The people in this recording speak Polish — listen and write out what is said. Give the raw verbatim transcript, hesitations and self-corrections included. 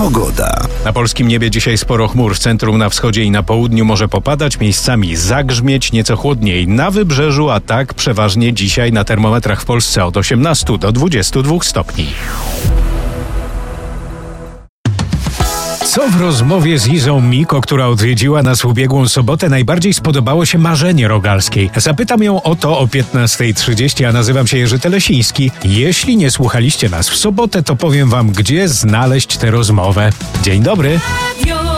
Pogoda. Na polskim niebie dzisiaj sporo chmur. W centrum, na wschodzie i na południu może popadać, miejscami zagrzmieć, nieco chłodniej na wybrzeżu, a tak przeważnie dzisiaj na termometrach w Polsce od osiemnastu do dwudziestu dwóch stopni. Co w rozmowie z Izą Miko, która odwiedziła nas w ubiegłą sobotę, najbardziej spodobało się marzenie Rogalskiej? Zapytam ją o to o piętnasta trzydzieści, a nazywam się Jerzy Telesiński. Jeśli nie słuchaliście nas w sobotę, to powiem wam, gdzie znaleźć tę rozmowę. Dzień dobry!